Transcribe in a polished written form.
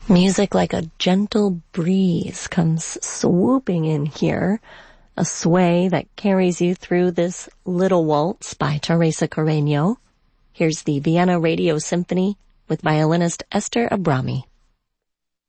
Music like a gentle breeze comes swooping in here, a sway that carries you through this little waltz by Teresa Carreño. Here's the Vienna Radio Symphony with violinist Esther Abrami.